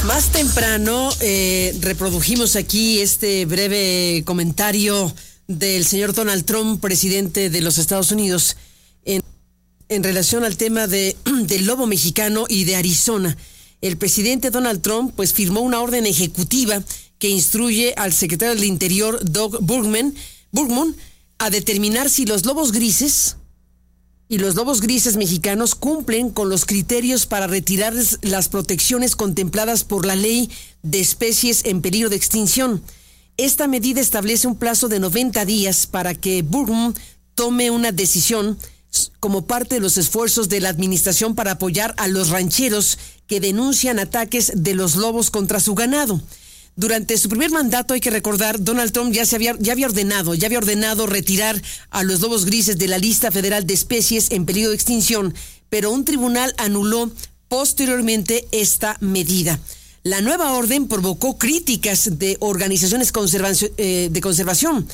Más temprano reprodujimos aquí este breve comentario del señor Donald Trump, presidente de los Estados Unidos, en relación al tema del lobo mexicano y de Arizona. El presidente Donald Trump pues firmó una orden ejecutiva que instruye al secretario del Interior, Doug Burgum, a determinar si los lobos grises y los lobos grises mexicanos cumplen con los criterios para retirar las protecciones contempladas por la Ley de Especies en Peligro de Extinción. Esta medida establece un plazo de 90 días para que Burgum tome una decisión como parte de los esfuerzos de la administración para apoyar a los rancheros que denuncian ataques de los lobos contra su ganado. Durante su primer mandato, hay que recordar, Donald Trump ya había ordenado retirar a los lobos grises de la lista federal de especies en peligro de extinción, pero un tribunal anuló posteriormente esta medida. La nueva orden provocó críticas de organizaciones de conservación.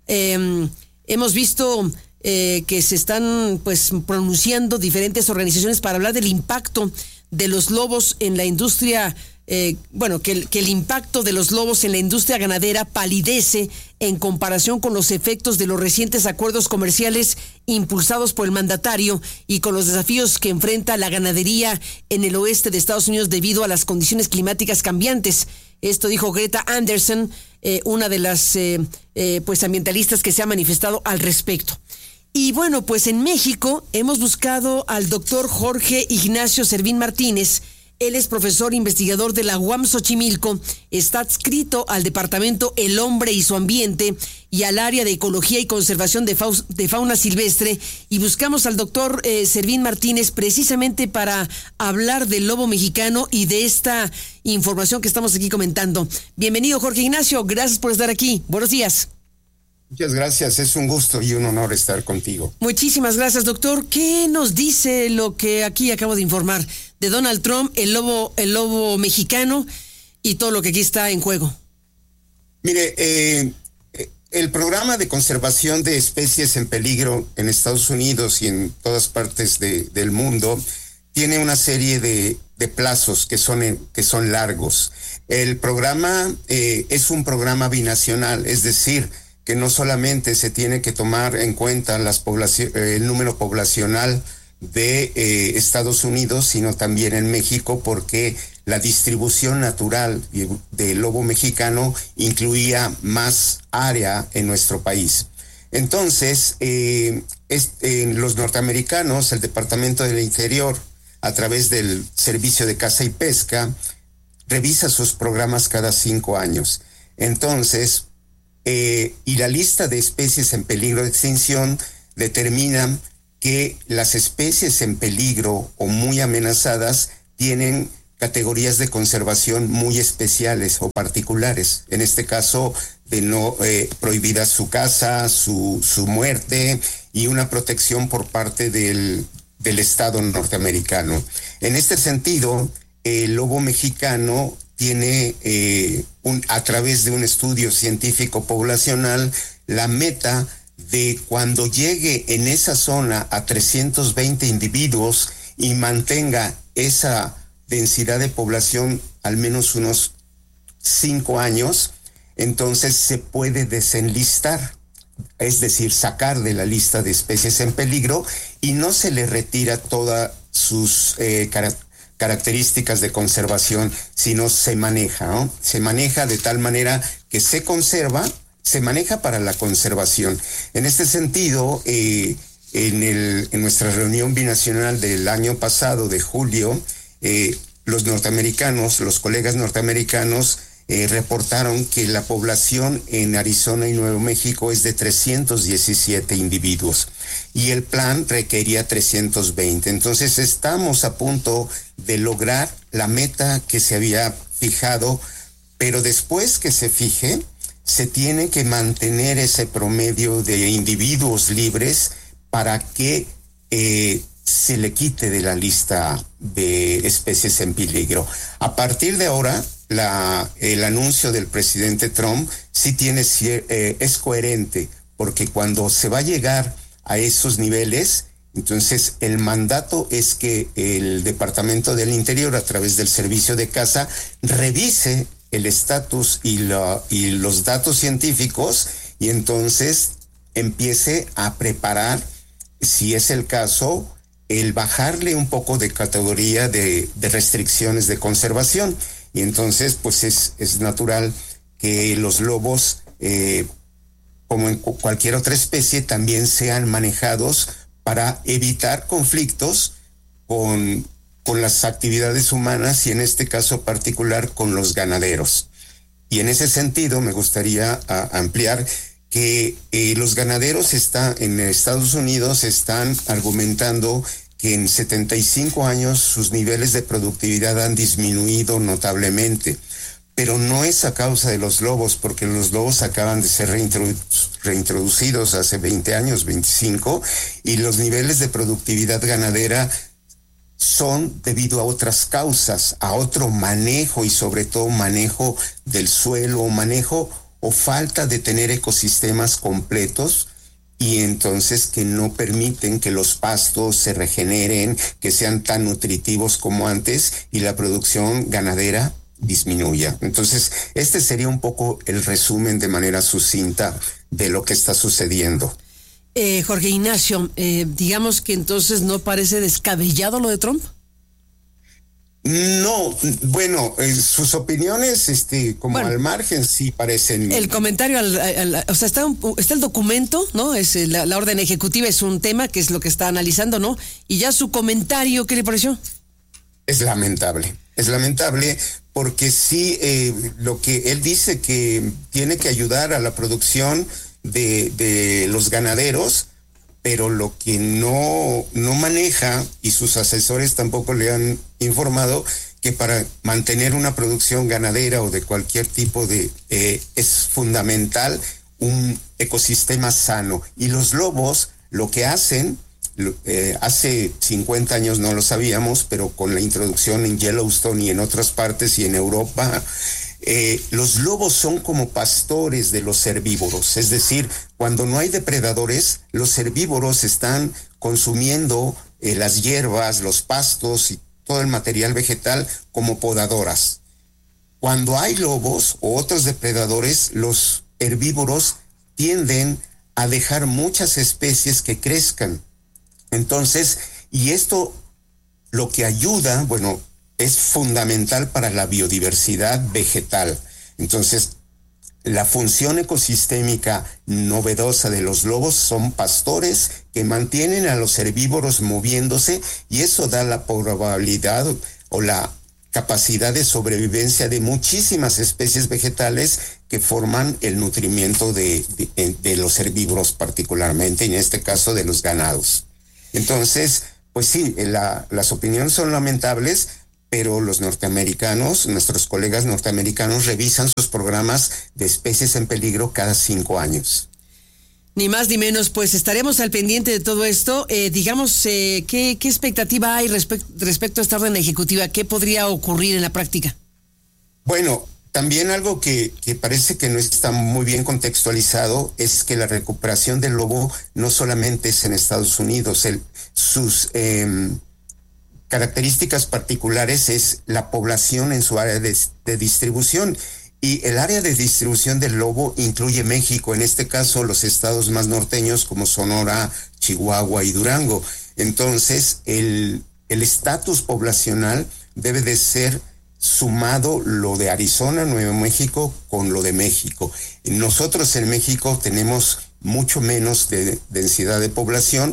Hemos visto que se están pronunciando diferentes organizaciones para hablar del impacto de los lobos en la industria. Que el impacto de los lobos en la industria ganadera palidece en comparación con los efectos de los recientes acuerdos comerciales impulsados por el mandatario y con los desafíos que enfrenta la ganadería en el oeste de Estados Unidos debido a las condiciones climáticas cambiantes. Esto dijo Greta Anderson, una de las ambientalistas que se ha manifestado al respecto. Y bueno, pues en México hemos buscado al doctor Jorge Ignacio Servín Martínez. Él es profesor investigador de la UAM Xochimilco, está adscrito al Departamento El Hombre y su Ambiente y al área de Ecología y Conservación de Fauna Silvestre, y buscamos al doctor Servín Martínez precisamente para hablar del lobo mexicano y de esta información que estamos aquí comentando. Bienvenido, Jorge Ignacio, gracias por estar aquí. Buenos días. Muchas gracias, es un gusto y un honor estar contigo. Muchísimas gracias, doctor. ¿Qué nos dice lo que aquí acabo de informar de Donald Trump, el lobo mexicano y todo lo que aquí está en juego? Mire, el programa de conservación de especies en peligro en Estados Unidos y en todas partes del mundo tiene una serie de plazos que son largos. El programa es un programa binacional, es decir, que no solamente se tiene que tomar en cuenta el número poblacional de Estados Unidos, sino también en México, porque la distribución natural del lobo mexicano incluía más área en nuestro país. Entonces, los norteamericanos, el Departamento del Interior, a través del Servicio de Caza y Pesca, revisa sus programas cada 5 años. Entonces, y la lista de especies en peligro de extinción determina que las especies en peligro o muy amenazadas tienen categorías de conservación muy especiales o particulares. En este caso, prohibida su caza, su muerte y una protección por parte del Estado norteamericano. En este sentido, el lobo mexicano tiene a través de un estudio científico poblacional la meta de cuando llegue en esa zona a 320 individuos y mantenga esa densidad de población al menos unos 5 años, entonces se puede desenlistar, es decir, sacar de la lista de especies en peligro, y no se le retira todas sus características de conservación, sino se maneja, ¿no? Se maneja de tal manera que se conserva, se maneja para la conservación. En este sentido, en nuestra reunión binacional del año pasado, de julio, los colegas norteamericanos, reportaron que la población en Arizona y Nuevo México es de 317 individuos y el plan requería 320. Entonces estamos a punto de lograr la meta que se había fijado, pero después que se fije, se tiene que mantener ese promedio de individuos libres para que se le quite de la lista de especies en peligro. A partir de ahora, el anuncio del presidente Trump sí es coherente, porque cuando se va a llegar a esos niveles, Entonces, el mandato es que el Departamento del Interior, a través del Servicio de Caza, revise el estatus y los datos científicos, y entonces empiece a preparar, si es el caso, el bajarle un poco de categoría de restricciones de conservación. Y entonces, pues es natural que los lobos, como en cualquier otra especie, también sean manejados para evitar conflictos con las actividades humanas, y en este caso particular con los ganaderos. Y en ese sentido me gustaría ampliar que los ganaderos en Estados Unidos están argumentando que en 75 años sus niveles de productividad han disminuido notablemente. Pero no es a causa de los lobos, porque los lobos acaban de ser reintroducidos hace 20 años, 25, y los niveles de productividad ganadera son debido a otras causas, a otro manejo, y sobre todo manejo del suelo, manejo o falta de tener ecosistemas completos, y entonces que no permiten que los pastos se regeneren, que sean tan nutritivos como antes, y la producción ganadera disminuya. Entonces, este sería un poco el resumen de manera sucinta de lo que está sucediendo. Jorge Ignacio, digamos que entonces no parece descabellado lo de Trump. No, bueno, sus opiniones, al margen, sí parecen. El comentario, o sea, está el documento, ¿no? Es la orden ejecutiva, es un tema que es lo que está analizando, ¿no? Y ya su comentario, ¿qué le pareció? Es lamentable porque sí, lo que él dice, que tiene que ayudar a la producción de los ganaderos, pero lo que no maneja, y sus asesores tampoco le han informado, que para mantener una producción ganadera o de cualquier tipo es fundamental un ecosistema sano. Y los lobos lo que hacen, hace 50 años no lo sabíamos, pero con la introducción en Yellowstone y en otras partes y en Europa, los lobos son como pastores de los herbívoros. Es decir, cuando no hay depredadores, los herbívoros están consumiendo las hierbas, los pastos y todo el material vegetal como podadoras. Cuando hay lobos o otros depredadores, los herbívoros tienden a dejar muchas especies que crezcan. Entonces, y esto lo que ayuda, bueno, es fundamental para la biodiversidad vegetal. Entonces, la función ecosistémica novedosa de los lobos son pastores que mantienen a los herbívoros moviéndose, y eso da la probabilidad o la capacidad de sobrevivencia de muchísimas especies vegetales que forman el nutrimiento de los herbívoros, particularmente, en este caso de los ganados. Entonces, pues sí, las opiniones son lamentables, pero los norteamericanos, nuestros colegas norteamericanos, revisan sus programas de especies en peligro cada 5 años. Ni más ni menos, pues estaremos al pendiente de todo esto. ¿Qué expectativa hay respecto a esta orden ejecutiva? ¿Qué podría ocurrir en la práctica? Bueno, también algo que parece que no está muy bien contextualizado es que la recuperación del lobo no solamente es en Estados Unidos. Sus características particulares es la población en su área de distribución. Y el área de distribución del lobo incluye México, en este caso los estados más norteños como Sonora, Chihuahua y Durango. Entonces, el estatus poblacional debe de ser sumado lo de Arizona, Nuevo México, con lo de México. Nosotros en México tenemos mucho menos de densidad de población,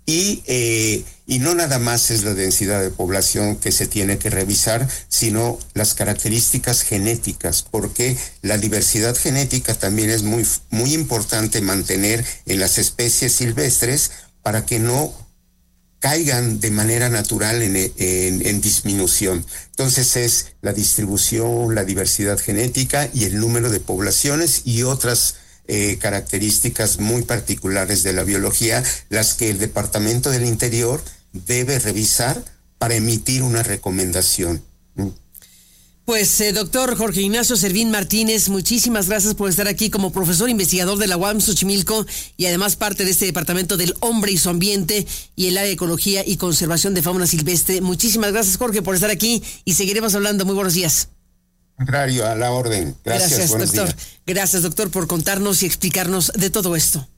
y no nada más es la densidad de población que se tiene que revisar, sino las características genéticas, porque la diversidad genética también es muy, muy importante mantener en las especies silvestres para que no caigan de manera natural en disminución. Entonces es la distribución, la diversidad genética y el número de poblaciones y otras características muy particulares de la biología, las que el Departamento del Interior debe revisar para emitir una recomendación. Pues, doctor Jorge Ignacio Servín Martínez, muchísimas gracias por estar aquí como profesor investigador de la UAM Xochimilco y además parte de este departamento del hombre y su ambiente y el área de ecología y conservación de fauna silvestre. Muchísimas gracias, Jorge, por estar aquí y seguiremos hablando. Muy buenos días. Contrario, a la orden. Gracias, Gracias, buenos doctor. días. Gracias, doctor, por contarnos y explicarnos de todo esto.